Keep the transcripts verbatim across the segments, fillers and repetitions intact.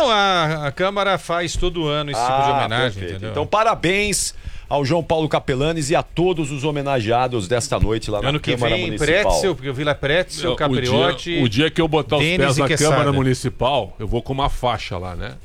Não, a, a Câmara faz todo ano esse ah, tipo de homenagem, perfeito. entendeu? Então, parabéns ao João Paulo Capelanes e a todos os homenageados desta noite lá na ano Câmara que vem, Municipal. Pretzel, porque eu vi lá Pretzel, Capriotti... O dia, o dia que eu botar os Denis pés na Quesada. Câmara Municipal, eu vou com uma faixa lá, né?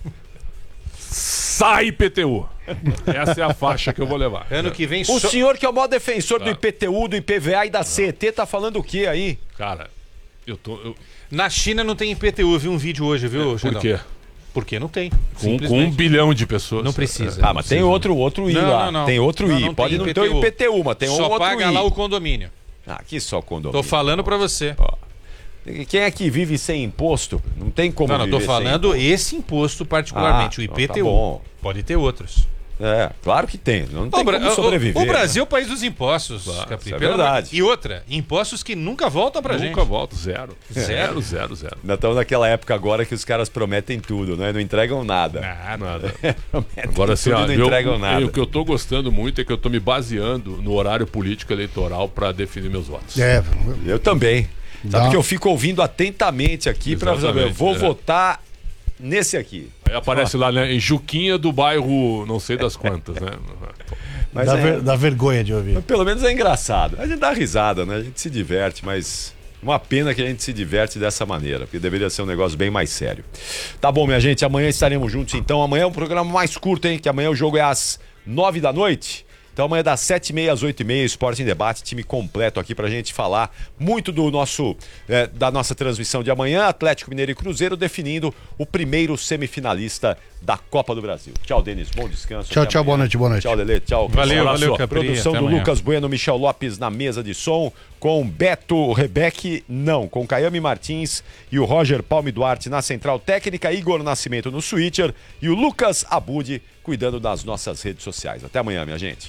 Sai I P T U! Essa é a faixa que eu vou levar. Ano que vem... O so... senhor que é o maior defensor tá. do I P T U, do I P V A e da C E T, tá falando o que aí? Cara, eu tô... Eu... Na China não tem I P T U, eu vi um vídeo hoje, viu, é, Xandão? Por quê? Porque não tem. Com, com um bilhão de pessoas. Não precisa. Ah, mas tem outro, outro I não, lá. Não, não. Tem outro não, I. não Pode tem não ter o I P T U, mas tem um só outro I. Só paga lá o condomínio. Ah, aqui só o condomínio. Tô falando pra você. Ó. Quem é que vive sem imposto? Não tem como Não, não, viver tô falando sem esse imposto particularmente, ah, o I P T U. Tá bom. Pode ter outros. É, claro que tem. Não tem o, Bra como sobreviver. o, o Brasil né? é o país dos impostos, Claro, Capri. isso é Pelo verdade. amor... E outra, impostos que nunca voltam pra Nunca gente. Nunca voltam, zero. Zero? Zero, zero, zero. Ainda estamos naquela época agora que os caras prometem tudo, né? Não entregam nada. Ah, nada. Prometem Agora assim, tudo ó, e não eu, entregam nada. O que eu tô gostando muito é que eu tô me baseando no horário político eleitoral para definir meus votos. É, eu também. Dá. Sabe que eu fico ouvindo atentamente aqui para saber, eu vou é. votar nesse aqui. Aí aparece lá, né, em Juquinha do bairro não sei das quantas, né? Mas dá, é, ver, dá vergonha de ouvir. mas pelo menos é engraçado. A gente dá risada, né? A gente se diverte, mas uma pena que a gente se diverte dessa maneira, porque deveria ser um negócio bem mais sério. Tá bom, minha gente, amanhã estaremos juntos então. Amanhã é um programa mais curto, hein? Que amanhã o jogo é às nove da noite. Então amanhã das sete e meia às oito e meia, Esporte em Debate, time completo aqui pra gente falar muito do nosso, é, da nossa transmissão de amanhã, Atlético Mineiro e Cruzeiro definindo o primeiro semifinalista da Copa do Brasil. Tchau, Denis, bom descanso. Tchau, tchau, boa noite, boa noite. Tchau, Lelê, tchau. Valeu, valeu, Capri. Produção Até do amanhã. Lucas Bueno, Michel Lopes na mesa de som, com Beto Rebeck, não, com Caiame Martins e o Roger Palme Duarte na central técnica, Igor Nascimento no switcher e o Lucas Abud cuidando das nossas redes sociais. Até amanhã, minha gente.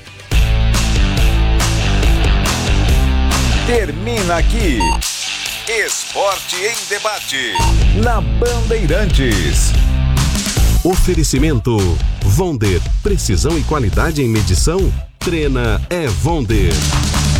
Termina aqui Esporte em Debate na Bandeirantes. Oferecimento Vonder, precisão e qualidade em medição. Trena é Vonder.